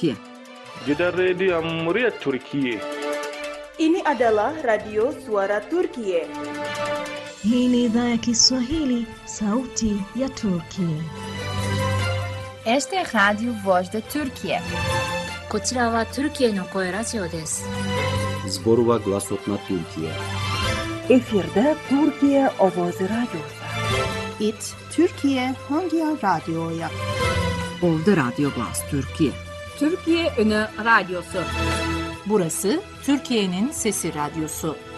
Türkiye. Gidan Rediyon Muryar Türkiye. Ini adalah Radio Suara Turkiye. Hii ni idhaa ya Kiswahili, sauti ya Turkiye. Este é Radio Voz da Turkiye. こちらはトルキエの声ラジオです。 Zborova Glasotna Türkiye. Efirde Türkiye Ovozi Radyosu. İT Türkiye Hangi Radyo'ya? Ovda Radyo Glas Türkiye. Türkiye Ünü Radyosu. Burası Türkiye'nin Sesi Radyosu.